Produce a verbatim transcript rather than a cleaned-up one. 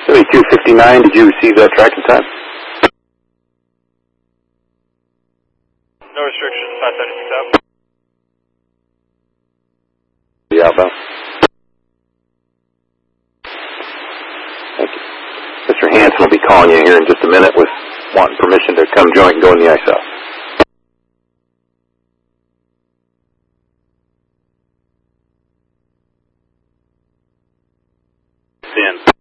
seventy-two fifty-nine, did you receive that tracking time? No restrictions, five seventy-six out. The outbound. Thank you. Mister Hanson will be calling you here in just a minute with wanting permission to come join and go in the I S O. In.